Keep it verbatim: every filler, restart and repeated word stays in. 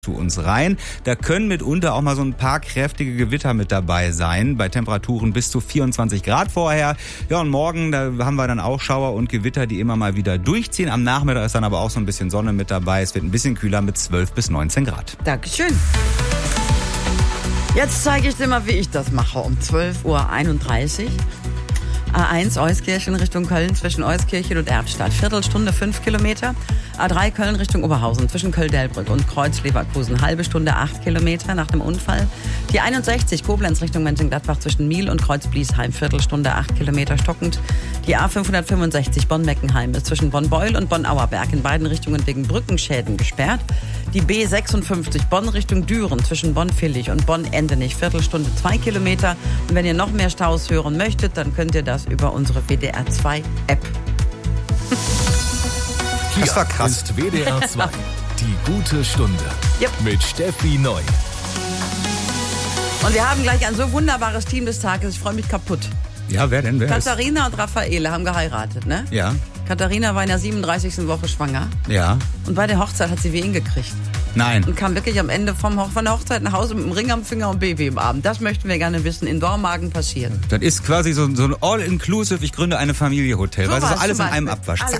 zu uns rein. Da können mitunter auch mal so ein paar kräftige Gewitter mit dabei sein, bei Temperaturen bis zu vierundzwanzig Grad vorher. Ja, und morgen, da haben wir dann auch Schauer und Gewitter, die immer mal wieder durchziehen. Am Nachmittag ist dann aber auch so ein bisschen Sonne mit dabei. Es wird ein bisschen kühler mit zwölf bis neunzehn Grad. Dankeschön. Jetzt zeige ich dir mal, wie ich das mache. Um zwölf Uhr einunddreißig. A eins Euskirchen Richtung Köln zwischen Euskirchen und Erftstadt. Viertelstunde, fünf Kilometer. A drei Köln Richtung Oberhausen zwischen Köln-Delbrück und Kreuz-Leverkusen. Halbe Stunde, acht Kilometer nach dem Unfall. Die einundsechzig Koblenz Richtung Mönchengladbach zwischen Miel und Kreuz-Bliesheim. Viertelstunde, acht Kilometer stockend. Die A fünfhundertfünfundsechzig Bonn-Meckenheim ist zwischen Bonn-Beul und Bonn-Auerberg in beiden Richtungen wegen Brückenschäden gesperrt. Die B sechsundfünfzig Bonn Richtung Düren zwischen Bonn-Villig und Bonn-Endenich. Viertelstunde, zwei Kilometer. Und wenn ihr noch mehr Staus hören möchtet, dann könnt ihr das über unsere W D R zwei App. Das war krass. Ist W D R zwei. Die gute Stunde. Yep. Mit Steffi Neu. Und wir haben gleich ein so wunderbares Team des Tages. Ich freue mich kaputt. Ja, wer denn? Wer Katharina und Raffaele haben geheiratet, ne? Ja. Katharina war in der siebenunddreißigsten Woche schwanger. Ja. Und bei der Hochzeit hat sie Wehen gekriegt. Nein. Und kam wirklich am Ende vom Ho- von der Hochzeit nach Hause mit einem Ring am Finger und Baby im Arm. Das möchten wir gerne wissen. In Dormagen passiert. Das ist quasi so, so ein All-Inclusive, ich gründe eine Familie-Hotel. So weil es was so alles zum in einem Beispiel. Abwasch. Alles